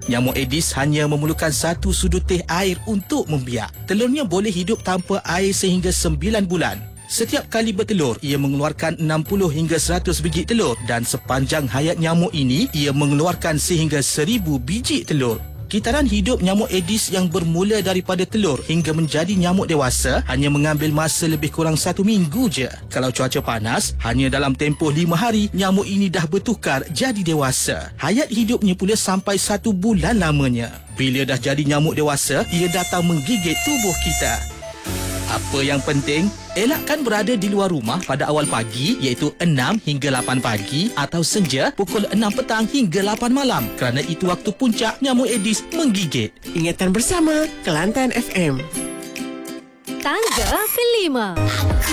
Nyamuk Aedes hanya memerlukan satu sudu teh air untuk membiak. Telurnya boleh hidup tanpa air sehingga 9 bulan. Setiap kali bertelur, ia mengeluarkan 60 hingga 100 biji telur dan sepanjang hayat nyamuk ini, ia mengeluarkan sehingga 1000 biji telur. Kitaran hidup nyamuk Aedes yang bermula daripada telur hingga menjadi nyamuk dewasa hanya mengambil masa lebih kurang 1 minggu je. Kalau cuaca panas, hanya dalam tempoh 5 hari, nyamuk ini dah bertukar jadi dewasa. Hayat hidupnya pula sampai 1 bulan lamanya. Bila dah jadi nyamuk dewasa, ia datang menggigit tubuh kita. Apa yang penting, elakkan berada di luar rumah pada awal pagi iaitu 6 hingga 8 pagi atau senja pukul 6 petang hingga 8 malam kerana itu waktu puncak nyamuk Aedes menggigit. Ingatan bersama Kelantan FM. Tangga kelima.